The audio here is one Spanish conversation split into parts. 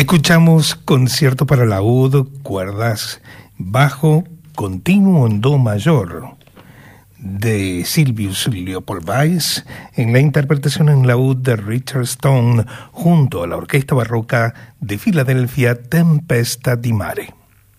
Escuchamos concierto para laúd, cuerdas, bajo, continuo en do mayor, de Sylvius Leopold Weiss, en la interpretación en laúd de Richard Stone, junto a la Orquesta Barroca de Filadelfia Tempesta di Mare.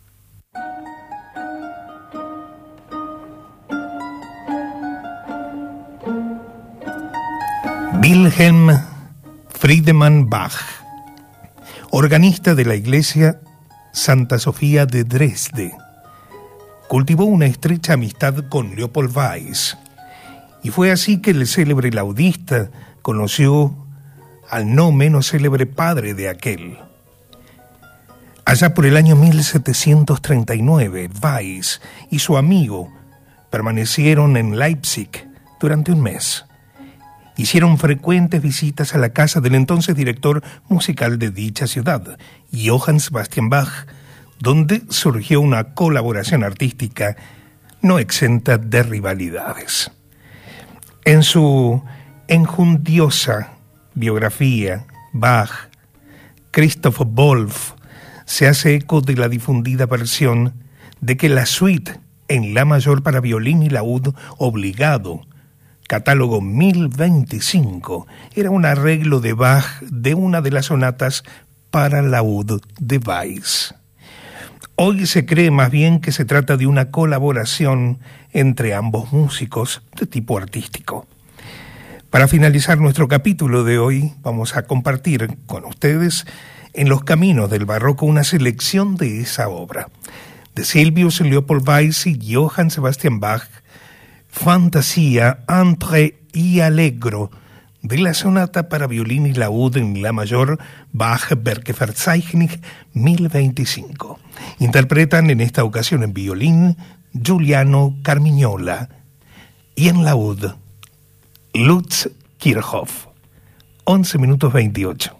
Wilhelm Friedemann Bach, organista de la iglesia Santa Sofía de Dresde, cultivó una estrecha amistad con Leopold Weiss, y fue así que el célebre laudista conoció al no menos célebre padre de aquel. Allá por el año 1739, Weiss y su amigo permanecieron en Leipzig durante un mes. Hicieron frecuentes visitas a la casa del entonces director musical de dicha ciudad, Johann Sebastian Bach, donde surgió una colaboración artística no exenta de rivalidades. En su enjundiosa biografía, Bach, Christoph Wolff, se hace eco de la difundida versión de que la suite en la mayor para violín y laúd obligado, catálogo 1025, era un arreglo de Bach de una de las sonatas para laúd de Weiss. Hoy se cree más bien que se trata de una colaboración entre ambos músicos de tipo artístico. Para finalizar nuestro capítulo de hoy, vamos a compartir con ustedes en los caminos del barroco una selección de esa obra, de Sylvius Leopold Weiss y Johann Sebastian Bach, Fantasía, Entrée y Allegro, de la sonata para violín y laúd en la mayor Bach Werkverzeichnis 1025. Interpretan en esta ocasión en violín Giuliano Carmignola y en laúd Lutz Kirchhoff. 11:28.